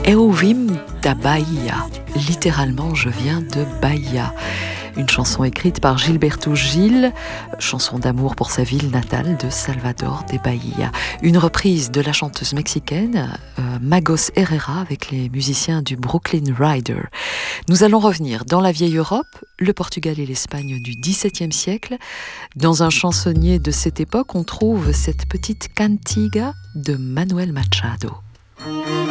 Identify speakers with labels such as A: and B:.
A: Eu vim da Bahia. Littéralement, je viens de Bahia. Une chanson écrite par Gilberto Gil, chanson d'amour pour sa ville natale de Salvador de Bahia. Une reprise de la chanteuse mexicaine Magos Herrera avec les musiciens du Brooklyn Rider. Nous allons revenir dans la vieille Europe, le Portugal et l'Espagne du XVIIe siècle. Dans un chansonnier de cette époque, on trouve cette petite cantiga de Manuel Machado.